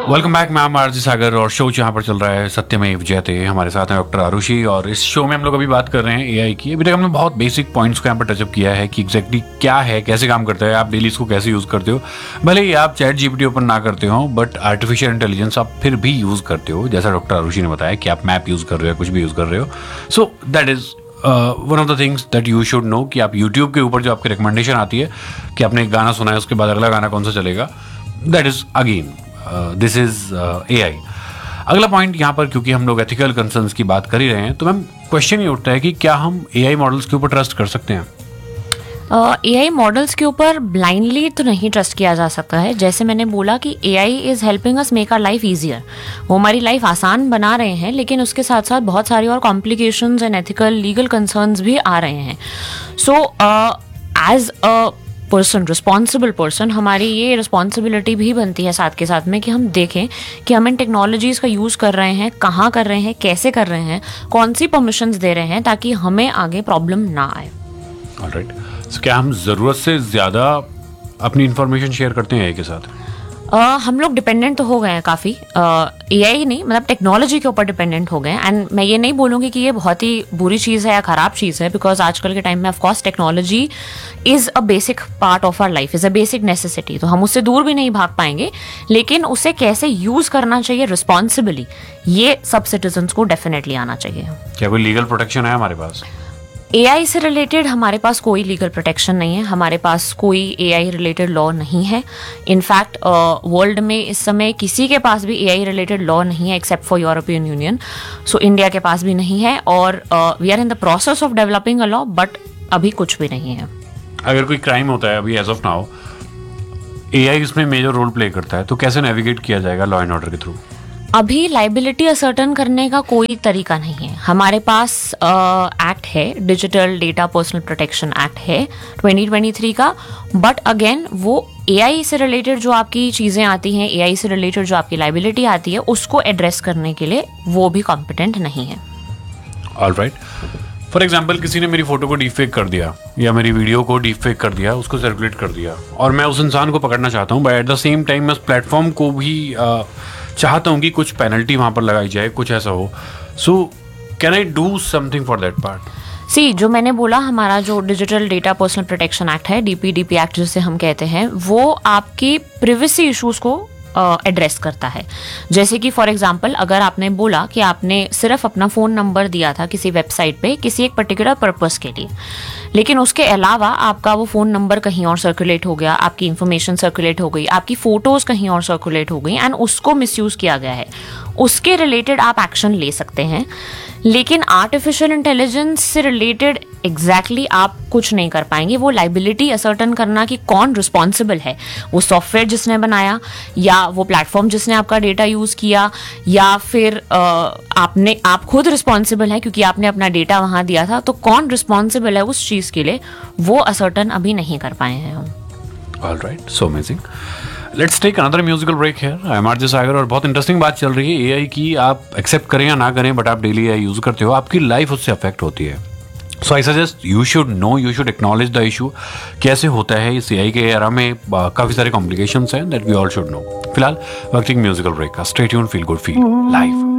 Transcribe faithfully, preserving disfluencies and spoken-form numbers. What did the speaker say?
Welcome back. मैं हूं RG सागर और शो यहाँ पर चल रहा है सत्यमेव जयते। हमारे साथ हैं डॉक्टर आरुषि और इस शो में हम लोग अभी बात कर रहे हैं एआई की। अभी तक हमने बहुत बेसिक पॉइंट्स को यहाँ पर टचअप किया है कि एग्जैक्टली क्या है, कैसे काम करता है, आप डेली इसको कैसे यूज़ करते हो। भले ही आप चैट जीपीटी ओपन ना करते हो बट आर्टिफिशियल इंटेलिजेंस आप फिर भी यूज़ करते हो, जैसा डॉक्टर आरुषि ने बताया कि आप मैप यूज़ कर रहे हो, कुछ भी यूज़ कर रहे हो। So that is one of the things that you should know कि आप यूट्यूब के ऊपर जो आपकी रिकमेंडेशन आती है कि आपने एक गाना सुना है उसके बाद अगला गाना कौन सा चलेगा, that is again this is a आई। अगला पॉइंट यहाँ पर, क्योंकि हम लोग एथिकल कंसर्न्स की बात कर ही रहे हैं, तो मैम क्वेश्चन ये उठता है कि क्या हम ए आई मॉडल्स के ऊपर ट्रस्ट कर सकते हैं? ए आई मॉडल्स के ऊपर ब्लाइंडली तो नहीं ट्रस्ट किया जा सकता है। जैसे मैंने बोला कि ए I is helping us make our life easier, वो हमारी लाइफ आसान बना रहे हैं, लेकिन उसके साथ साथ बहुत सारी और complications and ethical legal concerns भी आ रहे हैं। So as a person, responsible person, हमारी ये रिस्पॉन्सिबिलिटी भी बनती है साथ के साथ में कि हम देखें कि हम इन टेक्नोलॉजीज़ का यूज़ कर रहे हैं, कहाँ कर रहे हैं, कैसे कर रहे हैं, कौन सी परमिशंस दे रहे हैं, ताकि हमें आगे प्रॉब्लम ना आए। ऑलराइट, सो क्या हम ज़रूरत से ज़्यादा अपनी इंफॉर्मेशन शेयर करते हैं ए आई के साथ? Uh, हम लोग डिपेंडेंट तो हो गए हैं काफ़ी, ए आई नहीं, मतलब टेक्नोलॉजी के ऊपर डिपेंडेंट हो गए हैं। एंड मैं ये नहीं बोलूँगी कि ये बहुत ही बुरी चीज़ है या ख़राब चीज़ है, बिकॉज आजकल के टाइम में of course technology is a basic part of our life, is a basic necessity, तो हम उससे दूर भी नहीं भाग पाएंगे, लेकिन उसे कैसे यूज़ करना चाहिए रिस्पॉन्सिबली, ये सब सिटीजन्स को डेफिनेटली आना चाहिए। क्या कोई लीगल प्रोटेक्शन है हमारे पास? ए आई से रिलेटेड हमारे पास कोई लीगल प्रोटेक्शन नहीं है, हमारे पास कोई ए आई रिलेटेड लॉ नहीं है। इनफैक्ट वर्ल्ड में इस समय किसी के पास भी ए आई रिलेटेड लॉ नहीं है except for European union. So India के पास भी नहीं है और we are in the process of developing a law, but अभी कुछ भी नहीं है। अगर कोई क्राइम होता है अभी एज ऑफ नाउ, ए आई इसमें मेजर रोल प्ले करता है, तो कैसे नेविगेट किया जाएगा लॉ एंड ऑर्डर के थ्रू? अभी लाइबिलिटी असर्टन करने का कोई तरीका नहीं है। हमारे पास एक्ट है, digital data personal protection act है ट्वेंटी ट्वेंटी थ्री का, बट अगेन वो ए आई से रिलेटेड जो आपकी चीज़ें आती हैं, ए आई से रिलेटेड जो आपकी लाइबिलिटी आती है, उसको एड्रेस करने के लिए वो भी कॉम्पिटेंट नहीं है। ऑलराइट, फॉर एग्जाम्पल किसी ने मेरी फोटो को डीफेक कर दिया या मेरी वीडियो को डीफेक कर दिया, उसको सर्कुलेट कर दिया, और मैं उस इंसान को पकड़ना चाहता हूँ, but at the same time मैं उस प्लेटफॉर्म को भी uh, चाहता हूँ कि कुछ पेनल्टी वहाँ पर लगाई जाए, कुछ ऐसा हो। So can I do something for that part? सी, जो मैंने बोला, हमारा जो digital data personal protection act है, D P D P act जिसे हम कहते हैं, वो आपकी प्रिवेसी इश्यूज को एड्रेस uh, करता है। जैसे कि फॉर एग्जांपल, अगर आपने बोला कि आपने सिर्फ अपना फ़ोन नंबर दिया था किसी वेबसाइट पे किसी एक पर्टिकुलर पर्पस के लिए, लेकिन उसके अलावा आपका वो फ़ोन नंबर कहीं और सर्कुलेट हो गया, आपकी इन्फॉर्मेशन सर्कुलेट हो गई, आपकी फ़ोटोज़ कहीं और सर्कुलेट हो गई एंड उसको मिसयूज़ किया गया है, उसके रिलेटेड आप एक्शन ले सकते हैं। लेकिन आर्टिफिशियल इंटेलिजेंस से रिलेटेड एग्जैक्टली आप कुछ नहीं कर पाएंगे। वो लाइबिलिटी असर्टन करना कि कौन रिस्पॉन्सिबल है, वो सॉफ्टवेयर जिसने बनाया, या वो प्लेटफॉर्म जिसने आपका डेटा यूज़ किया, या फिर आ, आपने आप खुद रिस्पॉन्सिबल है क्योंकि आपने अपना डेटा वहाँ दिया था, तो कौन रिस्पॉन्सिबल है उस चीज़ के लिए, वो असर्टन अभी नहीं कर पाए हैं हम। Alright, so amazing. Let's take another musical break here. I am RJ सागर और बहुत इंटरेस्टिंग बात चल रही है ए आई की। आप एक्सेप्ट करें या ना करें, बट आप डेली ए आई यूज़ करते हो, आपकी लाइफ उससे अफेक्ट होती है। सो I suggest you should know, you should acknowledge the issue. कैसे होता है इस ए आई के एरा में, काफ़ी सारे कॉम्प्लिकेशंस हैं that we all should know. फिलहाल वक्त एक म्यूजिकल ब्रेक का। Stay tuned, feel good, feel live.